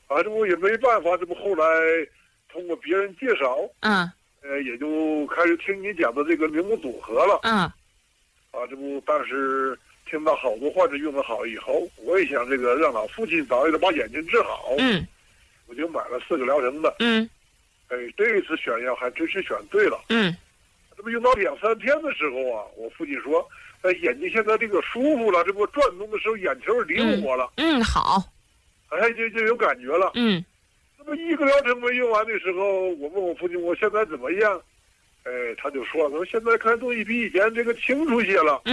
这不也没办法，这不后来通过别人介绍，也就开始听你讲的这个名目组合了。这不当时听到好多患者用的好以后，我也想这个让老父亲早一点把眼睛治好。我就买了4个疗程的。这次选药还真是选对了。这不用到2、3天的时候啊，我父亲说，眼睛现在这个舒服了，这不转动的时候眼球灵活了。 好。 就有感觉了。那么1个疗程没用完的时候，我问我父亲我现在怎么样？他就说现在看东西比以前这个清楚些了。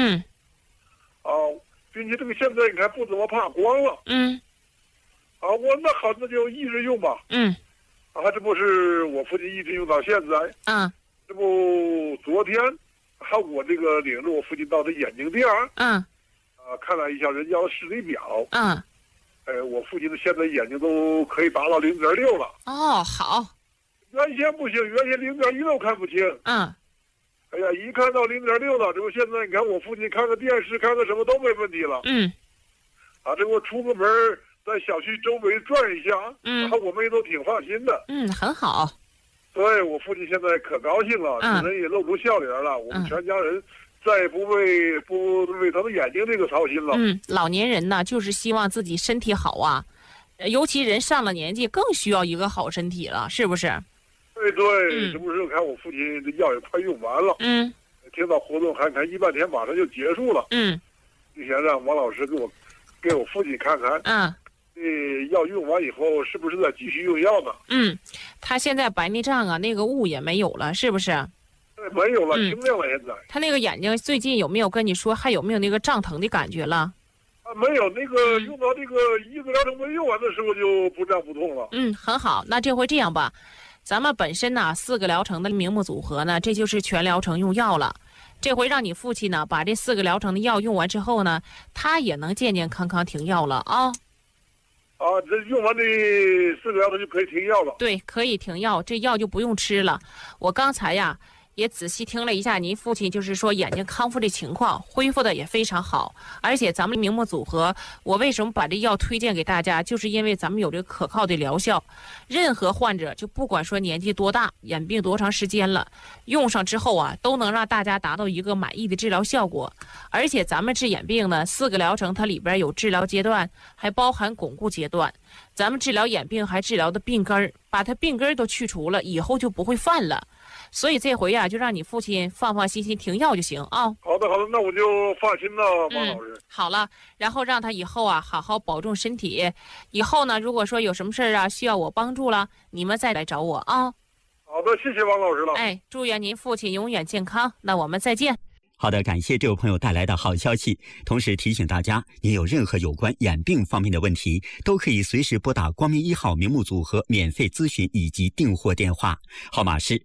并且这个现在你看不怎么怕光了。我那好，那就一直用吧。这不是我父亲一直用到现在。这不昨天，我这个领着我父亲到这眼镜店。看了一下人家的视力表。我父亲的现在眼睛都可以达到0.6了。 好。 原先不行，原先0.1都看不清。一看到0.6了，这不现在你看我父亲看个电视看个什么都没问题了。这不出个门在小区周围转一下。我们也都挺放心的。 很好。 对，我父亲现在可高兴了，人也露出笑脸了。我们全家人再也不为他的眼睛这个操心了。 老年人呢，就是希望自己身体好啊，尤其人上了年纪更需要一个好身体了，是不是？ 对，这不是看我父亲的药也快用完了。听到活动还1半天马上就结束了。就想让王老师给我父亲看看。药用完以后是不是再继续用药呢？ 他现在白内障啊，那个雾也没有了，是不是？ 没有了，清亮了。现在他那个眼睛最近有没有跟你说还有没有那个胀疼的感觉了？ 没有，那个用到这个1个疗程没用完的时候就不胀不痛了。 很好，那这回这样吧，咱们本身呢4个疗程的名目组合呢，这就是全疗程用药了。这回让你父亲呢把这4个疗程的药用完之后呢，他也能健健康康停药了啊。 这用完这4个疗程就可以停药了。 对，可以停药，这药就不用吃了。我刚才呀也仔细听了一下您父亲就是说眼睛康复的情况，恢复的也非常好。而且咱们名目组合，我为什么把这药推荐给大家，就是因为咱们有这个可靠的疗效。任何患者就不管说年纪多大，眼病多长时间了，用上之后啊，都能让大家达到一个满意的治疗效果。而且咱们治眼病呢，4个疗程它里边有治疗阶段，还包含巩固阶段。咱们治疗眼病还治疗的病根儿，把它病根儿都去除了，以后就不会犯了。所以这回呀，就让你父亲放放心心停药就行啊。 好的，那我就放心了，王老师。 好了，然后让他以后啊好好保重身体。以后呢，如果说有什么事儿啊需要我帮助了，你们再来找我啊。 好的，谢谢王老师了。 祝愿您父亲永远健康。那我们再见。 好的，感谢这位朋友带来的好消息。同时提醒大家，您有任何有关眼病方面的问题，都可以随时拨打光明1号名目组合免费咨询以及订货电话，号码是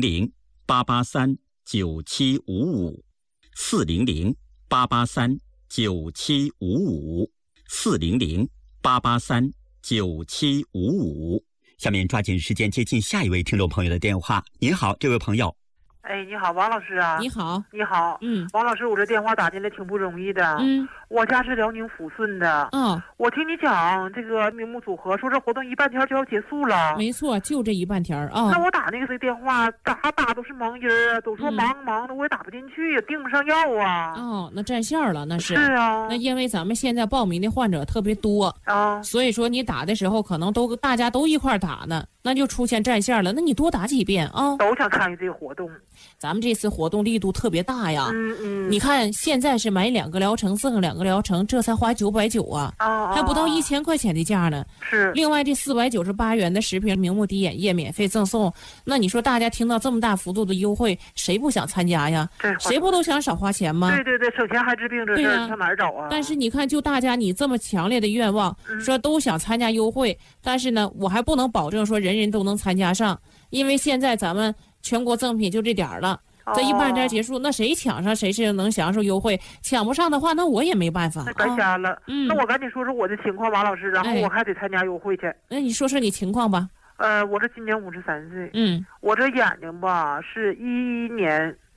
400-883-9755，400-883-9755。下面抓紧时间接进下一位听众朋友的电话。您好，这位朋友。 你好，王老师啊。 你好。 你好。王老师，我这电话打进来挺不容易的。我家是辽宁抚顺的。我听你讲这个名目组合，说这活动1半天就要结束了。 没错，就这1半天啊。 那我打那个电话，打都是忙音儿，都说忙的，我也打不进去，也订不上药啊。 那占线了，那是。 是啊。 那因为咱们现在报名的患者特别多啊，所以说你打的时候可能大家都一块打呢，那就出现占线了。那你多打几遍啊。 都想参与这个活动。 咱们这次活动力度特别大呀。你看现在是买2个疗程，4个2个疗程，这才花990啊，还不到1000块钱的价呢。 是。 另外这498元的10瓶明目滴眼液免费赠送，那你说大家听到这么大幅度的优惠，谁不想参加呀？谁不都想少花钱吗？ 对，省钱还治病这事儿上哪儿找啊？ 但是你看，就大家你这么强烈的愿望，说都想参加优惠，但是呢，我还不能保证说人人都能参加上，因为现在咱们全国赠品就这点儿了。这1半天结束，那谁抢上谁是能享受优惠，抢不上的话，那我也没办法。 那白瞎了。那我赶紧说说我的情况，王老师，然后我还得参加优惠去。 那你说说你情况吧。 我这今年53岁。我这眼睛吧是11年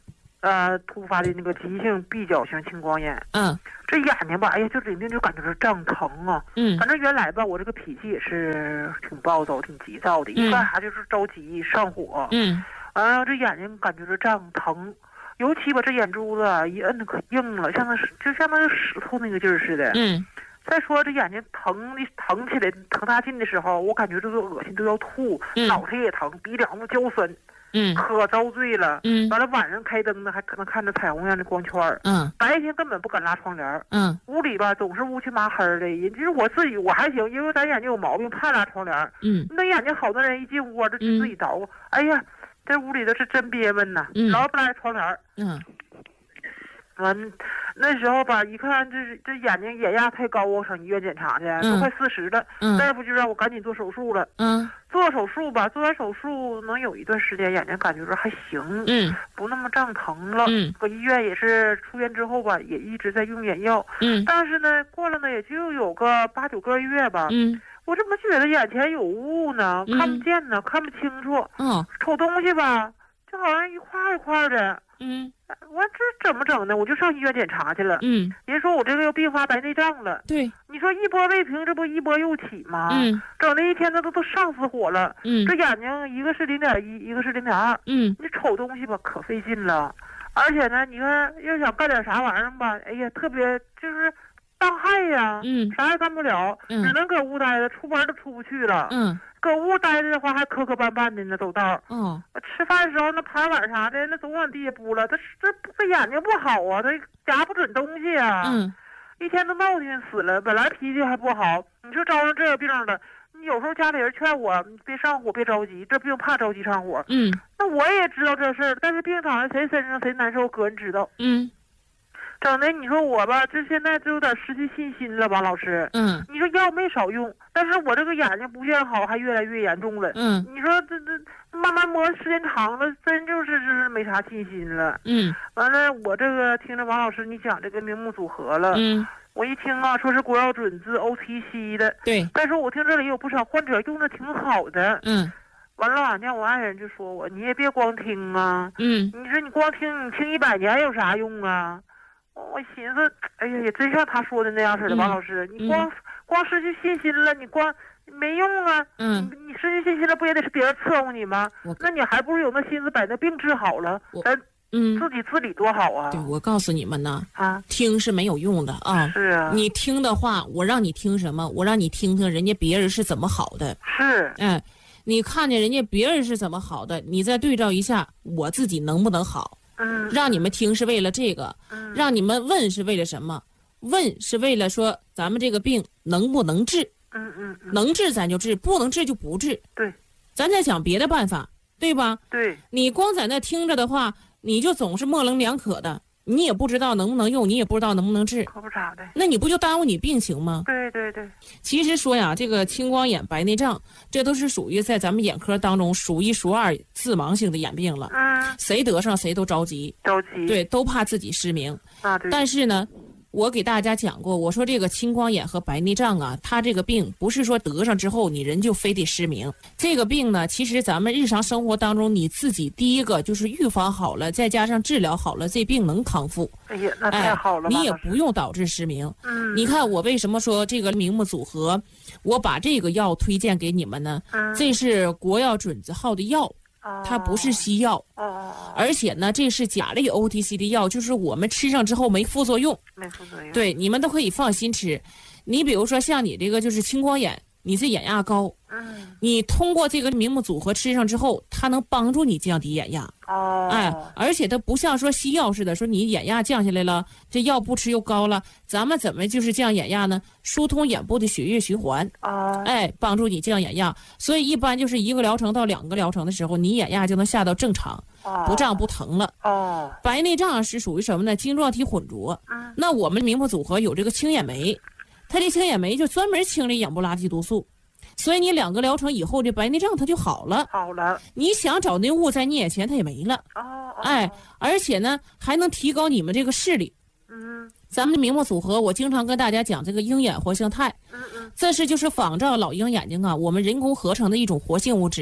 突发的那个急性闭角性青光眼。这眼睛吧，哎呀，就指定就感觉是胀疼啊。反正原来吧，我这个脾气也是挺暴躁、挺急躁的，一干啥就是着急上火。这眼睛感觉是胀疼，尤其吧这眼珠子一摁的可硬了，就像那石头那个劲儿似的。再说这眼睛疼起来疼大劲的时候，我感觉这个恶心都要吐，脑袋也疼，鼻梁子焦酸。可遭罪了。完了晚上开灯呢，还可能看着彩虹一样的光圈。白天根本不敢拉窗帘。屋里吧总是乌漆麻黑的，也就是我自己我还行，因为咱眼睛有毛病，怕拉窗帘。那眼睛好多人一进屋就自己捣鼓。哎呀，这屋里头是真憋闷呐，老不拉窗帘。完那时候吧，一看这眼睛眼压太高，我上医院检查去，都快40了。大夫就让我赶紧做手术了。做手术吧，做完手术能有一段时间，眼睛感觉还行，不那么胀疼了。搁医院也是出院之后吧，也一直在用眼药。但是呢，过了呢也就有个8、9个月吧。我怎么觉得眼前有雾呢？看不见呢，看不清楚。瞅东西吧，就好像一块一块的。我这怎么整呢？我就上医院检查去了。人说我这个又并发白内障了。 对， 你说一波未平，这不一波又起吗？整的一天都上死火了。这眼睛一个是0.1，一个是0.2。你瞅东西吧可费劲了，而且呢，你看要想干点啥玩意儿吧，哎呀，特别就是当害呀。啥也干不了，只能搁屋待着，出门都出不去了。搁屋待着的话还磕磕绊绊的呢，走道。吃饭的时候那盘碗啥的，那总往地下扑了。这眼睛不好啊，他夹不准东西啊。一天都闹腾死了，本来脾气还不好，你说招上这个病了，你有时候家里人劝我别上火，别着急，这病怕着急上火。那我也知道这事儿，但是病躺在谁身上谁难受，个人知道。整的你说我吧，这现在就有点失去信心了，王老师。你说药没少用，但是我这个眼睛不见好，还越来越严重了。你说这慢慢磨时间长了，真就是没啥信心了。完了，我这个听着王老师你讲这个明目组合了。我一听啊，说是国药准字 OTC 的。 对。 但是我听这里有不少患者用的挺好的。完了，让我爱人就说我，你也别光听啊。你说你光听，你听100年有啥用啊？我寻思，哎呀，也真像他说的那样似的，王老师，你光失去信心了，你光没用啊。你失去信心了，不也得是别人伺候你吗？那你还不如有那心思把那病治好了，咱自己自理多好啊。 对，我告诉你们呢，听是没有用的啊。 是啊。 你听的话，我让你听什么？我让你听听人家别人是怎么好的。 是。 你看见人家别人是怎么好的，你再对照一下我自己能不能好。让你们听是为了这个，让你们问是为了什么？问是为了说咱们这个病能不能治？能治咱就治，不能治就不治。 对， 咱再想别的办法，对吧？ 对， 你光在那听着的话，你就总是模棱两可的，你也不知道能不能用，你也不知道能不能治， 可不咋的。 那你不就耽误你病情吗？ 对。 其实说呀，这个青光眼、白内障，这都是属于在咱们眼科当中数1数2致盲性的眼病了。谁得上谁都着急。对，都怕自己失明。 对。 但是呢，我给大家讲过，我说这个青光眼和白内障啊，它这个病不是说得上之后你人就非得失明。这个病呢，其实咱们日常生活当中你自己第一个就是预防好了，再加上治疗好了，这病能康复。 哎呀，那太好了。 你也不用导致失明。你看我为什么说这个明目组合，我把这个药推荐给你们呢？这是国药准字号的药。它不是西药。而且呢，这是甲类 OTC 的药，就是我们吃上之后没副作用。对，你们都可以放心吃。你比如说像你这个就是青光眼，你是眼压高。你通过这个明目组合吃上之后，它能帮助你降低眼压。而且它不像说西药似的，说你眼压降下来了，这药不吃又高了，咱们怎么就是降眼压呢？疏通眼部的血液循环。帮助你降眼压。所以一般就是1个疗程到2个疗程的时候，你眼压就能下到正常，不胀不疼了。白内障是属于什么呢？晶状体混浊。那我们明目组合有这个清眼酶，它这清眼酶就专门清理眼部垃圾毒素。所以你2个疗程以后，这白内障它就好了。你想找那雾在你眼前，它也没了。而且呢，还能提高你们这个视力。咱们的明目组合，我经常跟大家讲这个鹰眼活性肽。这是就是仿照老鹰眼睛啊，我们人工合成的一种活性物质。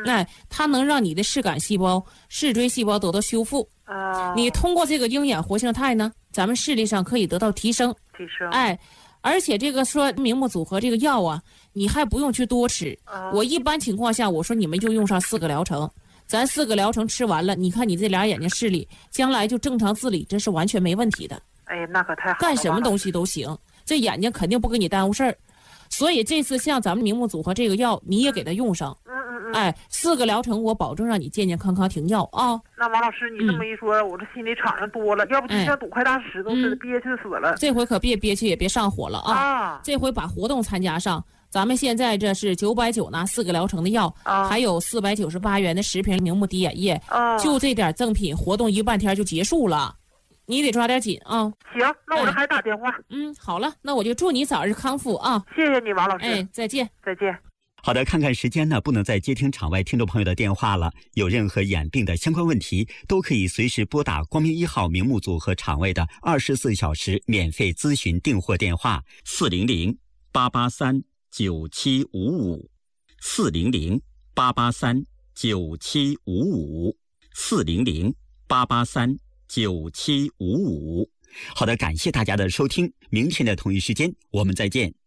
它能让你的视杆细胞、视锥细胞得到修复。你通过这个鹰眼活性肽呢，咱们视力上可以得到提升。而且这个说明目组合这个药啊，你还不用去多吃。我一般情况下，我说你们就用上4个疗程，咱4个疗程吃完了，你看你这俩眼睛视力，将来就正常自理，这是完全没问题的。 那可太好了， 干什么东西都行，这眼睛肯定不给你耽误事儿。所以这次像咱们明目组合这个药，你也给它用上。4个疗程，我保证让你健健康康停药啊。 那王老师，你这么一说，我这心里敞上多了，要不就像堵块大石头似的，憋屈死了。 这回可别憋屈，也别上火了啊！这回把活动参加上，咱们现在这是990拿4个疗程的药，还有498元的10瓶明目滴眼液，就这点赠品，活动1半天就结束了。你得抓点紧啊！ 行，那我这还打电话。 好了，那我就祝你早日康复啊！ 谢谢你，王老师。 再见， 再见。 好的，看看时间呢，不能再接听场外听众朋友的电话了。有任何眼病的相关问题，都可以随时拨打光明1号明目组合场外的24小时免费咨询订货电话401-883-9755，401-883-9755。好的，感谢大家的收听，明天的同一时间我们再见。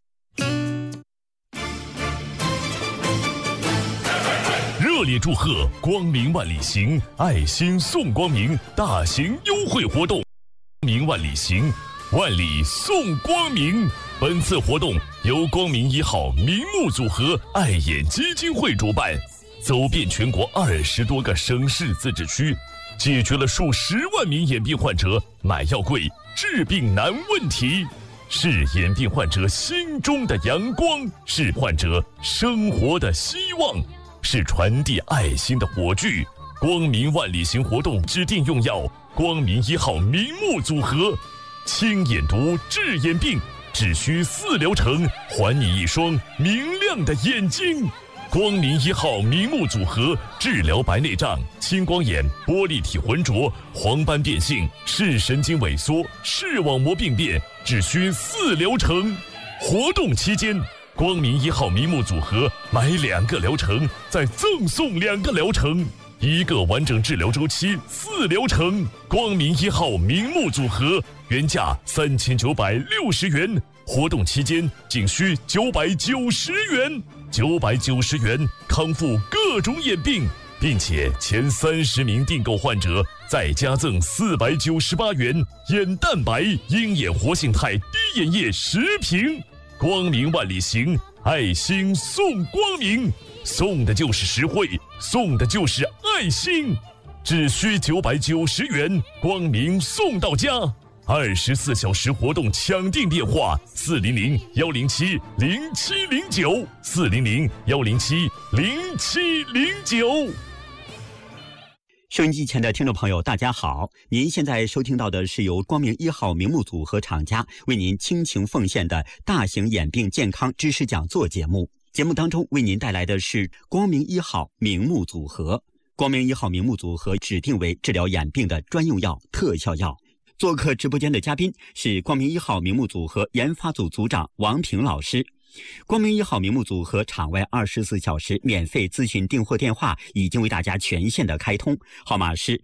热烈祝贺光明万里行爱心送光明大型优惠活动，光明万里行，万里送光明。本次活动由光明1号明目组合爱眼基金会主办，走遍全国20多个省市自治区，解决了数10万名眼病患者买药贵、治病难问题，是眼病患者心中的阳光，是患者生活的希望，是传递爱心的火炬。光明万里行活动指定用药光明1号明目组合，清眼毒治眼病，只需4疗程，还你一双明亮的眼睛。光明1号明目组合治疗白内障、青光眼、玻璃体浑浊、黄斑变性、视神经萎缩、视网膜病变，只需4疗程。活动期间，光明1号明目组合买2个疗程，再赠送2个疗程，1个完整治疗周期4疗程。光明1号明目组合原价3960元，活动期间仅需990元，990元康复各种眼病，并且前30名订购患者再加赠498元眼蛋白鹰眼活性肽滴眼液10瓶。光明万里行，爱心送光明，送的就是实惠，送的就是爱心，只需990元，光明送到家。24小时活动抢订电话：400-107-0709，400-107-0709。 收音机前的听众朋友大家好，您现在收听到的是由光明1号明目组合厂家为您倾情奉献的大型眼病健康知识讲座节目。节目当中为您带来的是光明1号明目组合。光明1号明目组合指定为治疗眼病的专用药、特效药。做客直播间的嘉宾是光明1号明目组合研发组组长王平老师。光明1号明目组合场外24小时免费咨询订货电话已经为大家全线的开通，号码是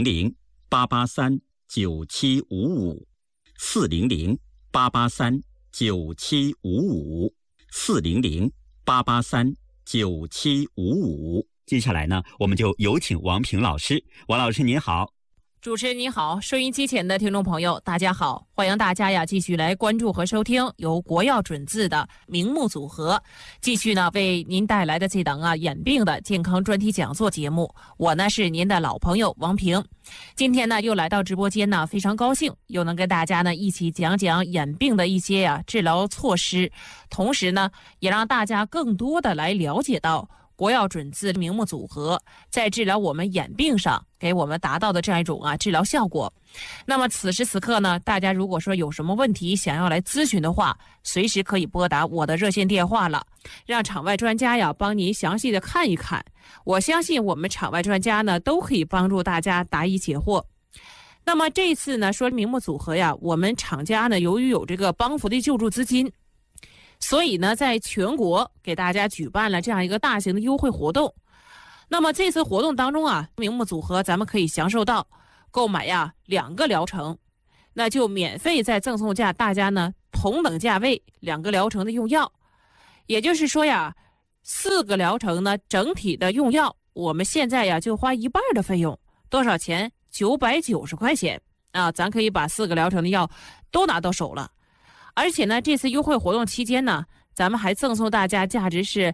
400-883-9755，400-883-9755。接下来呢，我们就有请王平老师。王老师您好。 主持人你好，收音机前的听众朋友大家好，欢迎大家呀继续来关注和收听由国药准字的明目组合继续呢为您带来的这档眼病的健康专题讲座节目。我呢是您的老朋友王平，今天呢又来到直播间呢，非常高兴又能跟大家呢一起讲讲眼病的一些治疗措施，同时呢也让大家更多的来了解到国药准字明目组合在治疗我们眼病上给我们达到的这样一种治疗效果。那么此时此刻呢，大家如果说有什么问题想要来咨询的话，随时可以拨打我的热线电话了，让场外专家呀帮您详细的看一看。我相信我们场外专家呢都可以帮助大家答疑解惑。那么这次呢说明目组合呀，我们厂家呢由于有这个帮扶的救助资金，所以呢在全国给大家举办了这样一个大型的优惠活动。 那么这次活动当中啊，明目组合咱们可以享受到购买呀2个疗程，那就免费再赠送价大家呢同等价位2个疗程的用药。也就是说呀，4个疗程呢整体的用药我们现在呀就花1半的费用，多少钱？990块钱啊，咱可以把4个疗程的药都拿到手了。而且呢，这次优惠活动期间呢，咱们还赠送大家价值是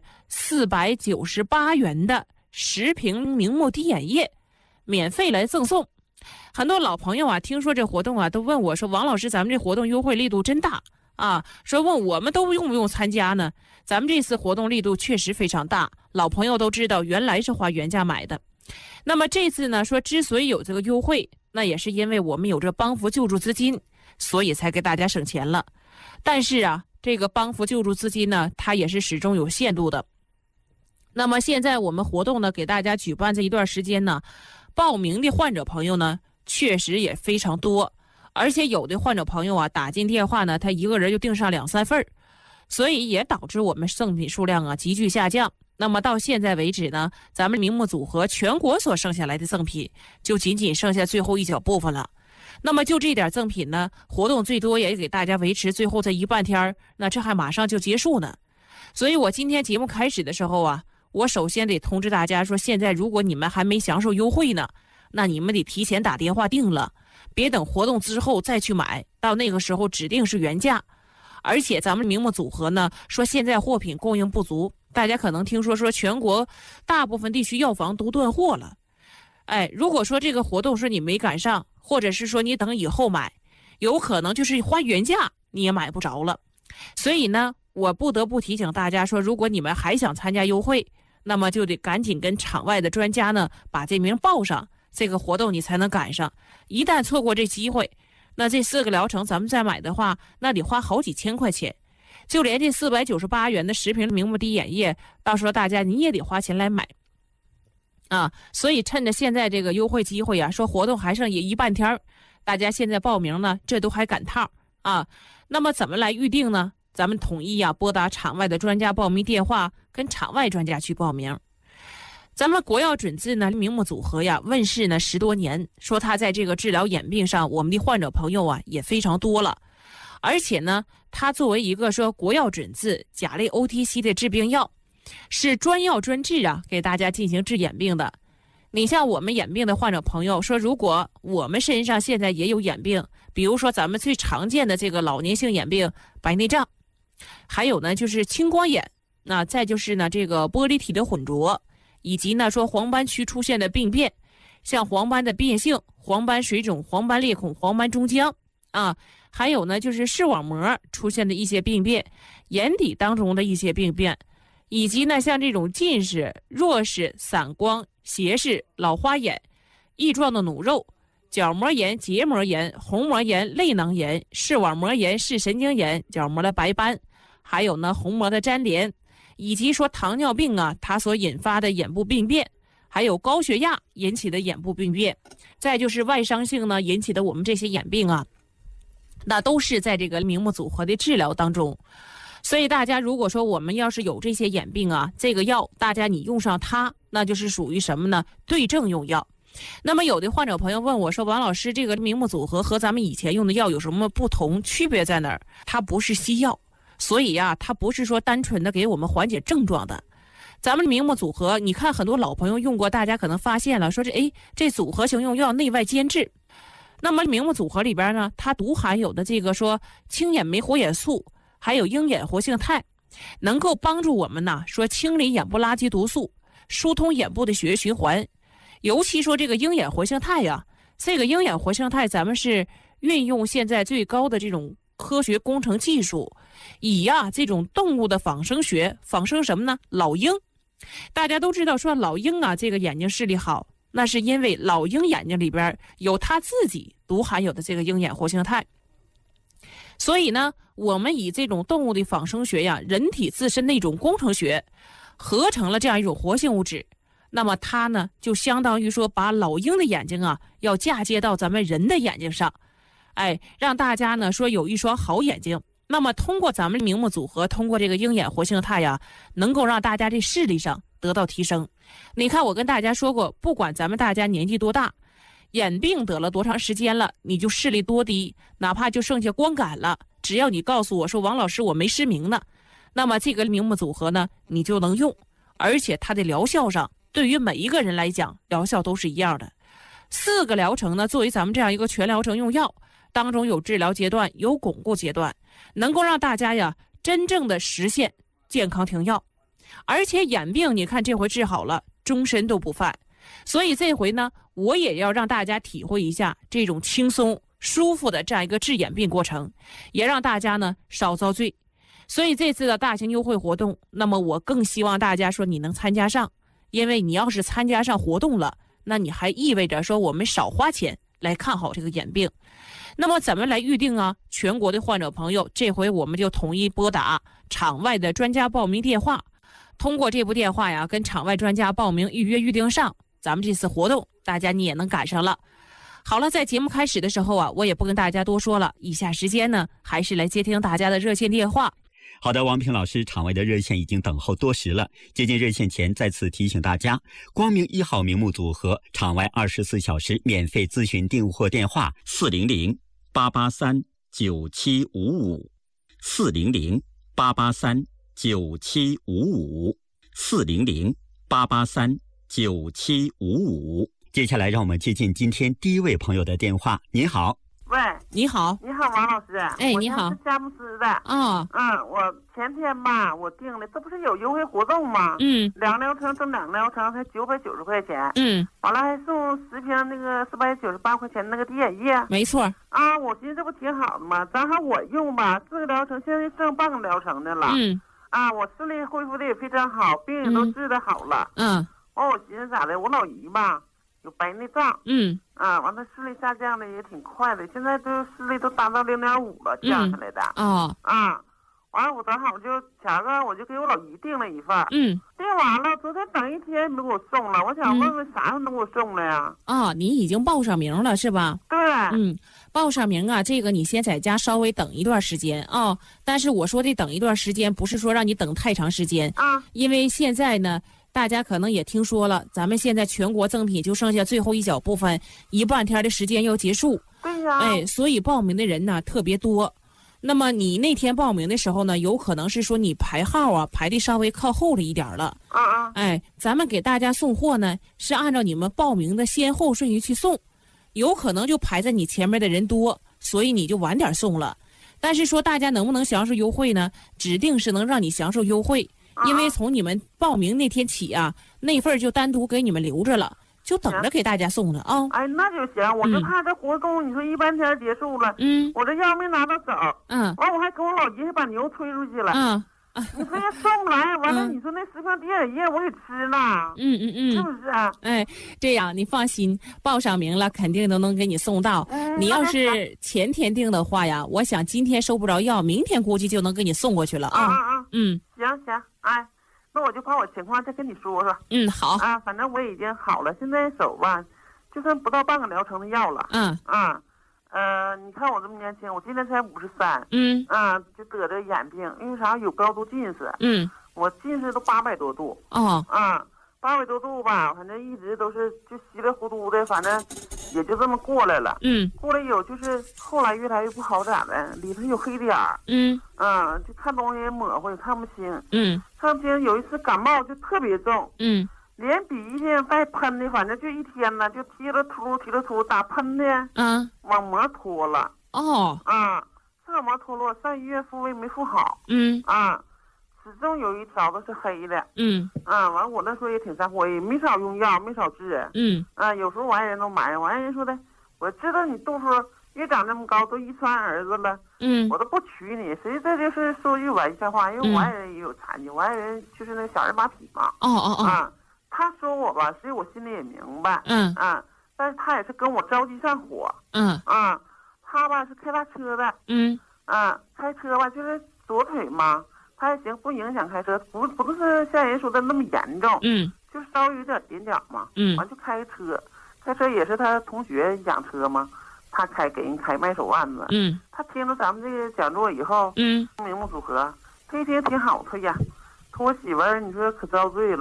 498元的10瓶明目滴眼液，免费来赠送。很多老朋友啊，听说这活动啊，都问我说：“王老师，咱们这活动优惠力度真大啊！”说问我们都用不用参加呢？咱们这次活动力度确实非常大，老朋友都知道，原来是花原价买的。那么这次呢，说之所以有这个优惠，那也是因为我们有这帮扶救助资金，所以才给大家省钱了。但是啊，这个帮扶救助资金呢，它也是始终有限度的。那么现在我们活动呢，给大家举办这一段时间呢，报名的患者朋友呢，确实也非常多，而且有的患者朋友啊，打进电话呢，他一个人就订上2、3份，所以也导致我们赠品数量啊急剧下降。那么到现在为止呢，咱们明目组合全国所剩下来的赠品就仅仅剩下最后一小部分了。那么就这点赠品呢，活动最多也给大家维持最后这1半天，那这还马上就结束呢。所以我今天节目开始的时候啊，我首先得通知大家说，现在如果你们还没享受优惠呢，那你们得提前打电话订了，别等活动之后再去买，到那个时候指定是原价。而且咱们明目组合呢，说现在货品供应不足，大家可能听说全国大部分地区药房都断货了。如果说这个活动说你没赶上，或者是说你等以后买，有可能就是花原价你也买不着了。所以呢，我不得不提醒大家说，如果你们还想参加优惠，那么就得赶紧跟场外的专家呢把这名报上，这个活动你才能赶上。一旦错过这机会，那这4个疗程咱们再买的话，那得花好几千块钱。就连这498元的10瓶明目滴眼液，到时候大家你也得花钱来买啊。所以趁着现在这个优惠机会啊，说活动还剩1半天，大家现在报名呢，这都还赶趟啊。那么怎么来预定呢？咱们统一拨打场外的专家报名电话，跟场外专家去报名。咱们国药准字呢，明目组合呀问世呢10多年，说它在这个治疗眼病上，我们的患者朋友啊也非常多了。而且呢，它作为一个说国药准字甲类 OTC 的治病药，是专药专治啊，给大家进行治眼病的。你像我们眼病的患者朋友说，如果我们身上现在也有眼病，比如说咱们最常见的这个老年性眼病白内障，还有呢就是青光眼，那再就是呢这个玻璃体的混浊，以及呢说黄斑区出现的病变，像黄斑的变性、黄斑水肿、黄斑裂孔、黄斑中浆啊，还有呢就是视网膜出现的一些病变，眼底当中的一些病变，以及呢像这种近视、弱视、散光、斜视、老花眼、翼状的弩肉、角膜炎、结膜炎、虹膜炎、泪囊炎、视网膜炎、视神经炎、角膜的白斑，还有呢虹膜的粘连，以及说糖尿病啊它所引发的眼部病变，还有高血压引起的眼部病变，再就是外伤性呢引起的我们这些眼病啊，那都是在这个明目组合的治疗当中。所以大家如果说我们要是有这些眼病啊，这个药大家你用上它，那就是属于什么呢？对症用药。那么有的患者朋友问我说，王老师，这个明目组合和咱们以前用的药有什么不同，区别在哪儿？它不是西药，所以它不是说单纯的给我们缓解症状的。咱们明目组合，你看很多老朋友用过，大家可能发现了说这组合型用药内外兼治。那么明目组合里边呢，它独含有的这个说青眼酶活眼素，还有鹰眼活性肽，能够帮助我们呢说清理眼部垃圾毒素，疏通眼部的血液循环。尤其说这个鹰眼活性肽呀，这个鹰眼活性肽咱们是运用现在最高的这种科学工程技术，以这种动物的仿生学仿生什么呢？老鹰。大家都知道说老鹰这个眼睛视力好，那是因为老鹰眼睛里边有它自己独含有的这个鹰眼活性肽。所以呢，我们以这种动物的仿生学人体自身的一种工程学，合成了这样一种活性物质。那么它呢，就相当于说把老鹰的眼睛要嫁接到咱们人的眼睛上，让大家呢说有一双好眼睛。那么通过咱们明目组合，通过这个鹰眼活性肽能够让大家这视力上得到提升。你看我跟大家说过，不管咱们大家年纪多大，眼病得了多长时间了，你就视力多低，哪怕就剩下光感了，只要你告诉我说王老师我没失明呢，那么这个明目组合呢你就能用，而且它的疗效上对于每一个人来讲疗效都是一样的。4个疗程呢作为咱们这样一个全疗程用药，当中有治疗阶段，有巩固阶段，能够让大家呀真正的实现健康停药。而且眼病你看这回治好了，终身都不犯。所以这回呢我也要让大家体会一下这种轻松舒服的这样一个治眼病过程，也让大家呢少遭罪。所以这次的大型优惠活动，那么我更希望大家说你能参加上，因为你要是参加上活动了，那你还意味着说我们少花钱来看好这个眼病。那么怎么来预定啊？全国的患者朋友，这回我们就统一拨打场外的专家报名电话，通过这部电话呀跟场外专家报名预定上，咱们这次活动大家你也能赶上了。好了，在节目开始的时候啊，我也不跟大家多说了，以下时间呢还是来接听大家的热线电话。 好的，王平老师，场外的热线已经等候多时了。接近热线前，再次提醒大家，光明1号明目组合场外24小时免费咨询订货电话400-883-9755 400-883-9755 400-883-9755。接下来让我们接近今天第一位朋友的电话。您好。 喂， 你好。 你好，王老师。 哎，你好。 我是佳木斯的。 啊。 我前天吧，我订了，这不是有优惠活动吗？2疗程挣2疗程才990块钱。完了还送10瓶那个498块钱那个滴眼液。 没错。 啊，我寻思这不挺好的吗？正好我用吧，4个疗程现在剩半个疗程的了。啊，我视力恢复的也非常好，病也都治得好了。我寻思咋的，我老姨吧有白内障。完了视力下降的也挺快的，现在都视力都达到0.5了，降下来的。完了我正好就前个我就给我老姨订了一份。订完了，昨天等一天没给我送了，我想问问啥时候能给我送了呀？ 你已经报上名了是吧？ 对。 报上名啊，这个你先在家稍微等一段时间啊。但是我说的等一段时间，不是说让你等太长时间啊，因为现在呢。大家可能也听说了，咱们现在全国赠品就剩下最后一小部分，1半天的时间要结束。 对呀。 所以报名的人呢特别多。那么你那天报名的时候呢，有可能是说你排号啊排的稍微靠后了一点了。咱们给大家送货呢是按照你们报名的先后顺序去送，有可能就排在你前面的人多，所以你就晚点送了。但是说大家能不能享受优惠呢？指定是能让你享受优惠。因为从你们报名那天起啊，那份就单独给你们留着了，就等着给大家送了啊。 哎，那就行，我就怕这活动，你说1半天结束了，我这药没拿到手，完我还跟我老姨还把牛推出去了，你说要送不来，完了你说那10瓶滴眼液我给吃了，是不是啊？ 这样你放心，报上名了肯定都能给你送到。你要是前天订的话呀，我想今天收不着药，明天估计就能给你送过去了啊。 行，哎，那我就把我情况再跟你说说。 好啊，反正我已经好了，现在手吧就剩不到半个疗程的药了。你看我这么年轻，我今年才53。就得这眼病，因为啥有高度近视。我近视都800多度。800多度吧，反正一直都是就稀里糊涂的，反正也就这么过来了。过来有就是后来越来越不好咋的，里头有黑点儿。就看东西模糊，也看不清。看不清，有一次感冒就特别重。连鼻涕带喷的，反正就一天呢，就提了秃，打喷的。网膜脱了。视网膜脱落，上医院复位没复好。始终有一条子是黑的。完了我那时候也挺在乎，也没少用药，没少治。有时候我爱人都埋怨我，爱人说的，我知道你度数越长那么高，都遗传儿子了。我都不娶你，实际这就是说句玩笑话，因为我爱人也有残疾，我爱人就是那小儿麻痹嘛。他说我吧，所以我心里也明白。但是他也是跟我着急上火。他吧是开大车的。开车吧就是左腿嘛。他还行，不影响开车，不是像人说的那么严重，就是稍微有点点脚嘛，完就开车也是他同学养车嘛，他给人开卖手腕子，他听了咱们这个讲座以后，明目组合，他一听挺好，他呀，他我媳妇儿你说可遭罪了，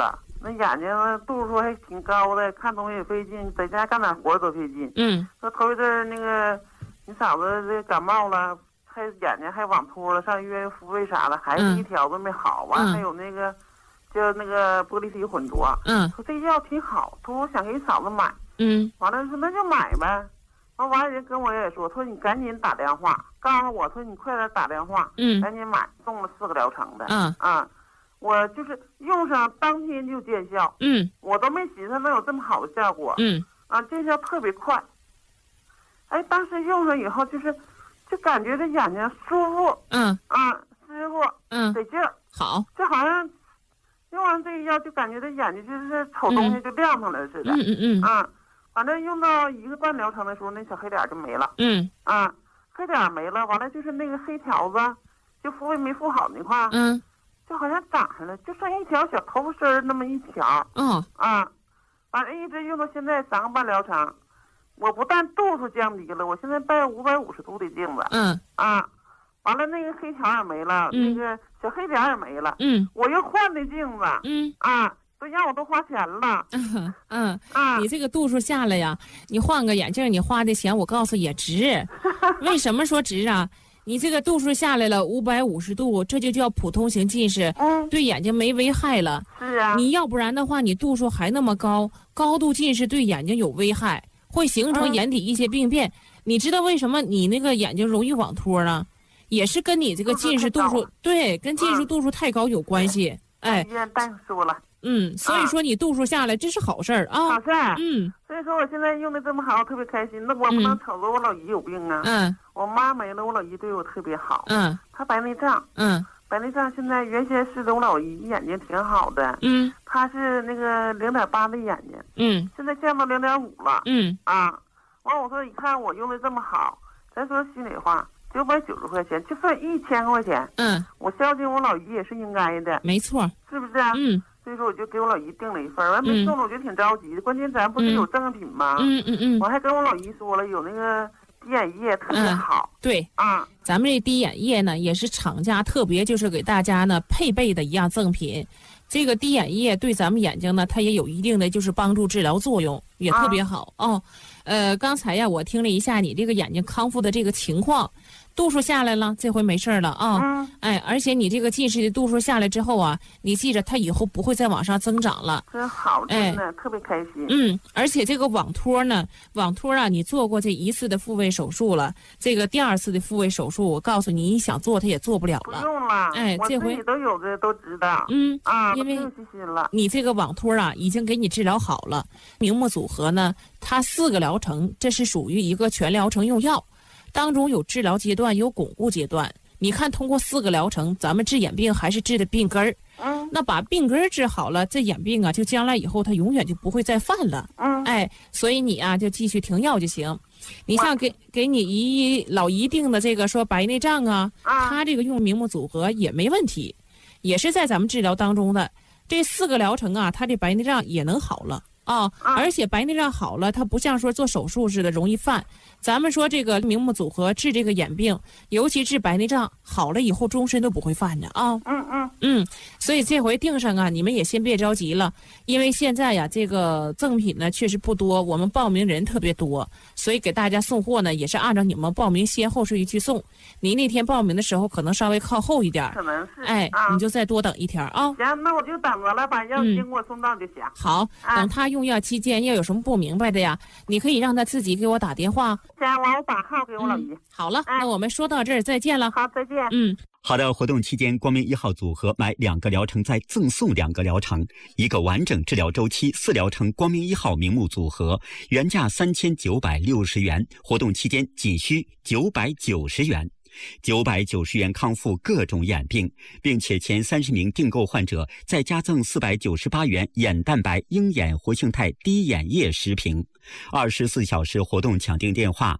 那眼睛度数还挺高的，看东西也费劲，在家干点活都费劲。说头一阵那个你嫂子这感冒了，还眼睛还网秃了，上医院复位啥的，还是一条都没好。完还有那个叫那个玻璃体混浊。说这药挺好，说我想给你嫂子买。完了说那就买呗。完人跟我也说你赶紧打电话告诉我说你快点打电话，赶紧买，送了4个疗程的。我就是用上当天就见效。我都没寻思能有这么好的效果。见效特别快。当时用上以后就感觉这眼睛舒服。舒服。得劲儿。 好。 就好像用完这个药就感觉这眼睛就是瞅东西就亮上了似的。反正用到1个半疗程的时候，那小黑点就没了。黑点没了，完了就是那个黑条子，就复位没复好那块。就好像长上了，就剩一条小头发丝那么一条。反正一直用到现在3个半疗程，我不但度数降低了，我现在戴550度的镜子。完了那个黑条也没了，那个小黑点也没了。我又换的镜子。都让我都花钱了。 你这个度数下来呀，你换个眼镜，你花的钱我告诉也值。为什么说值啊？你这个度数下来了550度，这就叫普通型近视，对眼睛没危害了。 是啊。 你要不然的话，你度数还那么高，高度近视对眼睛有危害，会形成眼底一些病变。你知道为什么你那个眼睛容易网脱呢？也是跟你这个近视度数，对，跟近视度数太高有关系。 医院大夫说了。 所以说你度数下来，这是好事儿啊。 好事儿。所以说我现在用的这么好，我特别开心。那我不能瞅着我老姨有病啊。我妈没了，我老姨对我特别好。她白内障。白内障现在原先是我老姨眼睛挺好的。她是那个0.8的眼睛。现在降到0.5了。完我说你看我用的这么好，咱说心里话，990块钱，就算1000块钱。我孝敬我老姨也是应该的。 没错。 是不是啊？所以说我就给我老姨订了一份，完没送了我就挺着急的。关键咱不是有赠品吗？我还跟我老姨说了，有那个滴眼液特别好。 对。咱们这滴眼液呢，也是厂家特别就是给大家呢配备的一样赠品。这个滴眼液对咱们眼睛呢，它也有一定的就是帮助治疗作用，也特别好。刚才呀，我听了一下你这个眼睛康复的这个情况。度数下来了，这回没事了啊！而且你这个近视的度数下来之后啊，你记着，它以后不会再往上增长了。 真好，真的特别开心。 而且这个网脱呢，网脱啊，你做过这1次的复位手术了，这个第2次的复位手术，我告诉你，你想做它也做不了了。 不用了， 这回我自己都有的都知道。 因为细心了。 你这个网脱啊，已经给你治疗好了。明目组合呢，它4个疗程，这是属于一个全疗程用药。当中有治疗阶段，有巩固阶段。你看，通过4个疗程，咱们治眼病还是治的病根儿。那把病根儿治好了，这眼病啊，就将来以后它永远就不会再犯了。所以你啊，就继续停药就行。你像给你老姨定的这个说白内障啊，他这个用明目组合也没问题，也是在咱们治疗当中的。这4个疗程啊，他这白内障也能好了。而且白内障好了，它不像说做手术似的容易犯。咱们说这个明目组合治这个眼病，尤其治白内障好了以后，终身都不会犯的啊。所以这回定上啊，你们也先别着急了，因为现在呀，这个赠品呢确实不多，我们报名人特别多，所以给大家送货呢也是按照你们报名先后顺序去送。你那天报名的时候可能稍微靠后一点， 可能是。 你就再多等一天啊。 行，那我就等着了，把药先给我送到就行。 好，等他用药期间要有什么不明白的呀，你可以让他自己给我打电话。 行，我把号给我老姨。 好了，那我们说到这儿，再见了。 好，再见。 好的，活动期间，光明1号组合买2个疗程再赠送2个疗程，1个完整治疗周期4疗程光明1号明目组合，原价3960元，活动期间仅需990元。990元康复各种眼病，并且前30名订购患者再加赠498元眼蛋白鹰眼活性肽滴眼液10瓶。24小时活动抢订电话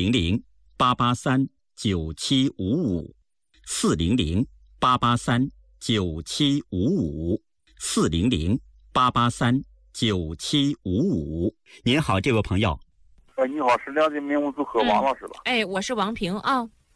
400-883-9755，400-883-9755。您好，这位朋友。 你好，是了解明目组合王老师吧？ 我是王平啊。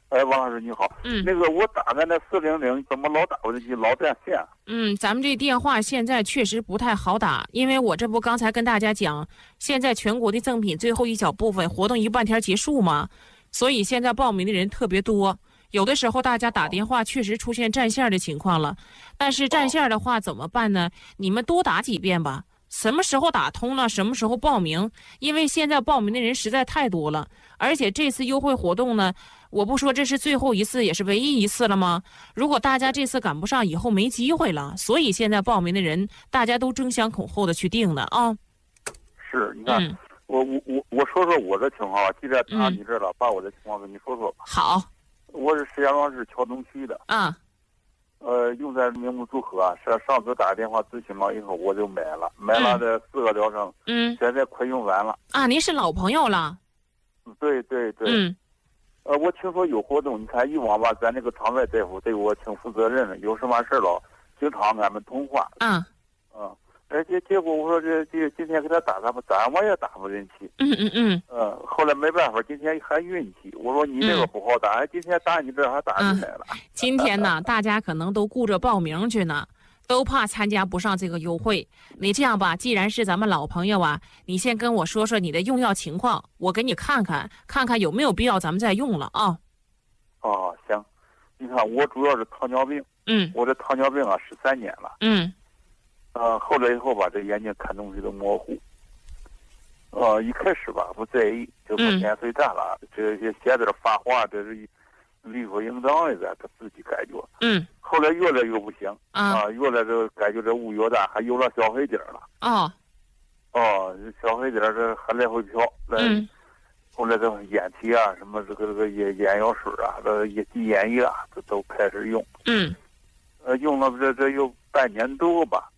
哎，王老师你好。那个我打的那400怎么老打不进去，老断线？ 咱们这电话现在确实不太好打，因为我这不刚才跟大家讲，现在全国的赠品最后一小部分活动一半天结束嘛，所以现在报名的人特别多。有的时候大家打电话确实出现占线的情况了，但是占线的话怎么办呢？你们多打几遍吧，什么时候打通了什么时候报名，因为现在报名的人实在太多了，而且这次优惠活动呢，我不说这是最后一次也是唯一一次了吗？如果大家这次赶不上，以后没机会了，所以现在报名的人大家都争先恐后的去订的啊。 是，你看，我说说我的情况吧，既然打你这了，把我的情况跟你说说吧。 好。 我是石家庄市桥东区的。用在名目组合，上次打电话咨询了以后，我就买了这4个疗程。现在快用完了。 您是老朋友了。 对。我听说有活动，你看以往吧，咱这个场外大夫对我挺负责任的，有什么事了，经常俺们通话。结果我说这今天给他打吧，咋我也打不进去。后来没办法，今天还运气。我说你这个不好打，今天打你这还打进来了。 今天呢，大家可能都顾着报名去呢，都怕参加不上这个优惠。你这样吧，既然是咱们老朋友啊，你先跟我说说你的用药情况，我给你看看有没有必要咱们再用了啊。 行。你看我主要是糖尿病。我这糖尿病啊13年了。后来以后吧，这眼睛看东西都模糊。一开始吧不在意，就不年岁大了，这些写点发黄，这是理所应当的，他自己感觉。后来越来越不行越来这感觉这雾越大，还有了小黑点了。小黑点这还来回飘。后来这眼皮啊，什么这个眼药水啊，这眼液啊，这都开始用。用了这有半年多吧。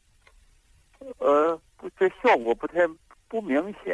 这效果不明显。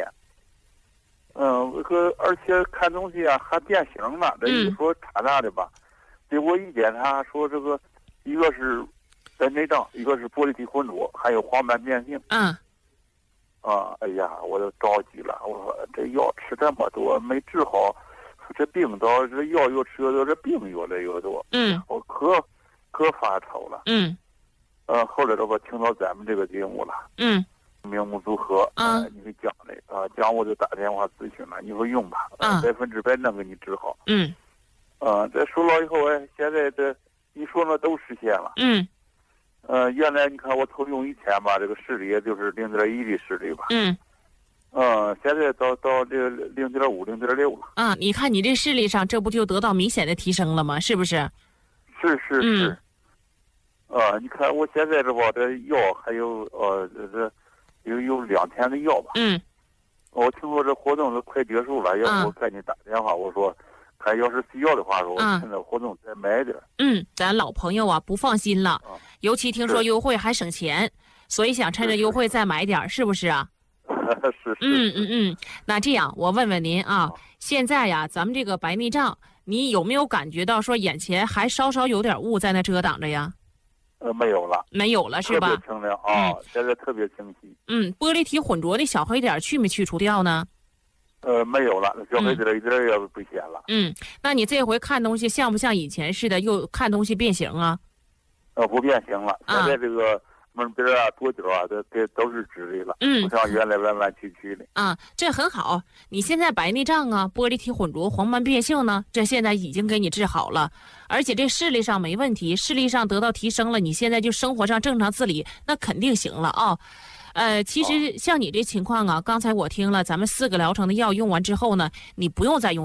而且看东西啊还变形了，这一说差的吧。结果一检查说这个一个是白内障，一个是玻璃体混浊，还有黄斑变性。哎呀，我就着急了，我说这药吃这么多没治好，这病到这药越吃越多，这病越来越多。我可发愁了。后来我听到咱们这个节目了。名目组合。你给讲的讲我就打电话咨询了，你说用吧，100%能给你治好。这说了以后现在这你说那都实现了。原来你看我头用1天吧，这个视力也就是0.1的视力吧。现在到这0.5、0.6了。 你看你这视力上，这不就得到明显的提升了吗？是不是？ 是。你看我现在这吧，这药还有这有2天的药吧。我听说这活动都快结束了，要不我赶紧打电话，我说看要是需要的话，我趁着活动再买点。 咱老朋友啊不放心了，尤其听说优惠还省钱，所以想趁着优惠再买点，是不是啊？ 是。 那这样我问问您啊，现在呀咱们这个白内障，你有没有感觉到说眼前还稍稍有点雾在那遮挡着呀？ 没有了是吧？特别清亮现在特别清晰。 玻璃体混浊的小黑点去没去除掉呢？ 没有了，小黑点一点也不显了。 那你这回看东西像不像以前似的又看东西变形啊？ 不变形了，现在这个门边啊、桌角啊，这都是直的了。不像原来弯弯曲曲的。 这很好。你现在白内障啊、玻璃体混浊、黄斑变性呢，这现在已经给你治好了，而且这视力上没问题，视力上得到提升了，你现在就生活上正常自理，那肯定行了啊。其实像你这情况啊，刚才我听了咱们4个疗程的药用完之后呢，你不用再用